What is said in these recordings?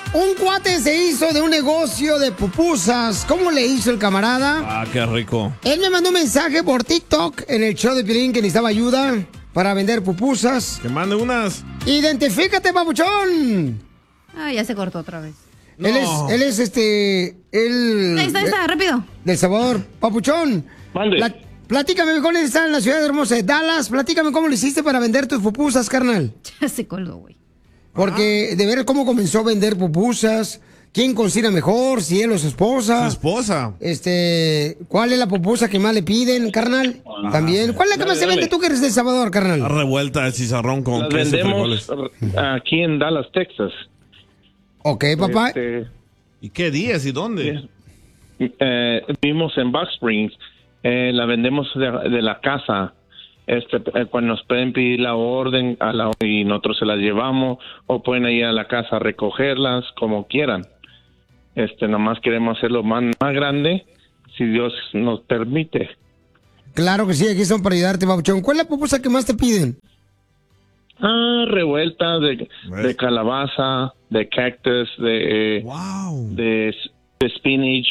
Un cuate se hizo de un negocio de pupusas. ¿Cómo le hizo el camarada? Ah, qué rico. Él me mandó un mensaje por TikTok en el show de Piolín que necesitaba ayuda para vender pupusas. Que mande unas. ¡Identifícate, papuchón! Ah, ya se cortó otra vez. No. Él es Ahí está, rápido. Del Salvador. Papuchón. Mande. Platícame, mejor está en la ciudad hermosa de Dallas. Platícame cómo le hiciste para vender tus pupusas, carnal. Ya se colgó, güey. Porque de ver cómo comenzó a vender pupusas, quién cocina mejor, si él o su esposa. Su esposa. ¿Cuál es la pupusa que más le piden, carnal? También. ¿Cuál es la que más se vende tú que eres de El Salvador, carnal? La revuelta de chicharrón con Las queso y vendemos frijoles. aquí en Dallas, Texas. Ok, papá. ¿Y qué días y dónde? Vivimos en Box Springs. La vendemos de la casa. Cuando nos pueden pedir la orden y nosotros se las llevamos, o pueden ir a la casa a recogerlas, como quieran. Nomás queremos hacerlo más grande, si Dios nos permite. Claro que sí, aquí son para ayudarte, papuchón. ¿Cuál es la pupusa que más te piden? Revuelta de calabaza, de cactus, de spinach,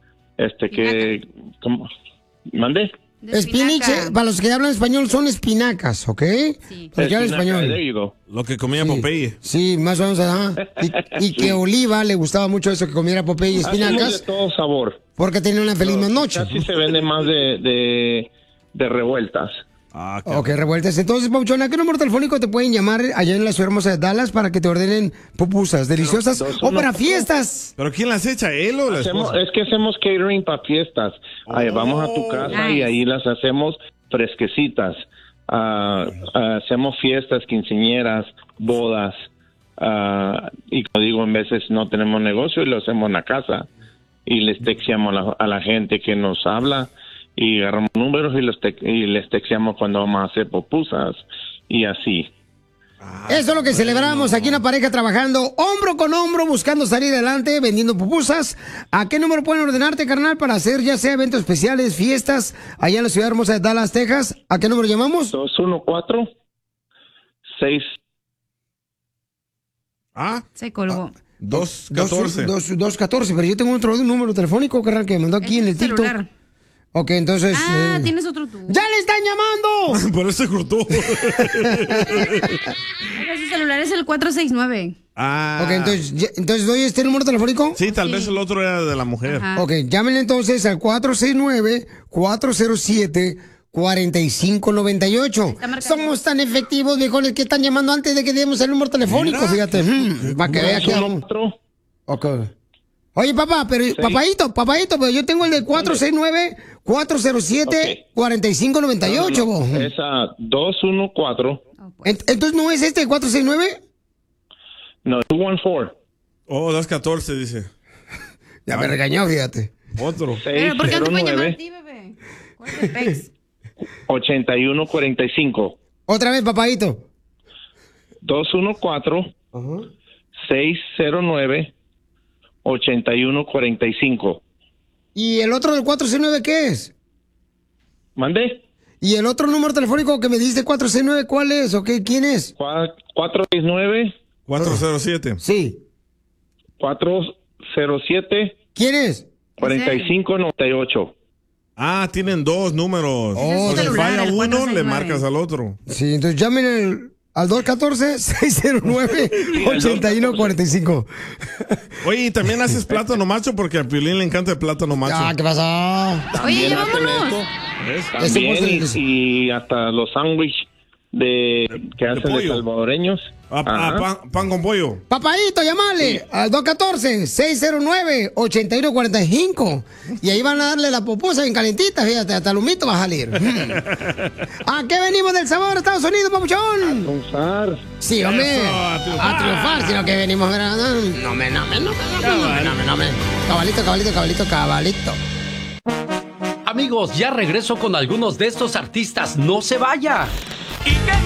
¿mande? Spinach, para los que hablan español, son espinacas, ¿ok? Sí. Los que hablan español. Lo que comía Popeye. Sí, más o menos, ajá. Y que Oliva le gustaba mucho eso, que comiera Popeye y espinacas. De todo sabor. Porque tenía una feliz noche. Casi se vende más de revueltas. Ok, revueltas. Entonces, Pauchón, ¿a qué número telefónico te pueden llamar allá en la ciudad hermosa de Dallas para que te ordenen pupusas deliciosas o para fiestas? ¿Pero quién las echa, él o la esposa? Es que hacemos catering para fiestas. Vamos a tu casa y ahí las hacemos fresquecitas. Hacemos fiestas, quinceañeras, bodas. Y como digo, en veces no tenemos negocio y lo hacemos en la casa. Y les texteamos a la gente que nos habla. Y agarramos números y les texteamos cuando vamos a hacer pupusas y así. Eso es lo que celebramos aquí, una pareja trabajando hombro con hombro, buscando salir adelante, vendiendo pupusas. ¿A qué número pueden ordenarte, carnal, para hacer ya sea eventos especiales, fiestas, allá en la ciudad hermosa de Dallas, Texas? ¿A qué número llamamos? 214-6... Se colgó. 214, pero yo tengo otro número telefónico, carnal, que me mandó aquí en el TikTok. Celular. Ok, entonces... tienes otro tú. ¡Ya le están llamando! Por eso se cortó. Su celular es el 469. Ok, entonces ¿doy este número telefónico? Sí, tal vez el otro era de la mujer. Ajá. Ok, llámenle entonces al 469-407-4598. Somos tan efectivos, viejones, que están llamando antes de que demos el número telefónico, Mira, fíjate. Para que vea que... Ok. Oye, papá, pero papayito, pero yo tengo el de 469-407-4598, vos. Esa 214. Entonces, ¿no es este 469? No, 214. Oh, 214 dice. Ya me regañó, fíjate. Otro. Pero ¿por qué no te pueden llamar a ti, bebé? ¿Cuál es el PEX? 8145. Otra vez, papadito. 214-609-8145. ¿Y el otro del 469 qué es? ¿Mandé? ¿Y el otro número telefónico que me diste 469 cuál es o qué? ¿Quién es? 469. 407. Sí. 407. ¿Quién es? 4598. Ah, tienen dos números. Oh, si celular, falla el uno, 469. le marcas al otro. Sí, entonces llamen al 214-609-8145. Oye, y también haces plátano macho porque a Piolín le encanta el plátano macho. Ah, ¿qué pasó? Oye, También hacen vámonos. esto. También, y hasta los sándwiches que hacen de salvadoreños. Pan con pollo. Papadito, llamale al 214-609-8145. Y ahí van a darle la pupusa bien calentita, fíjate, hasta el humito va a salir. ¿A qué venimos del sabor, Estados Unidos, papuchón? A triunfar. Sí, hombre. Eso, a triunfar, sino que venimos. No me. Cabalito. Amigos, ya regreso con algunos de estos artistas. No se vaya.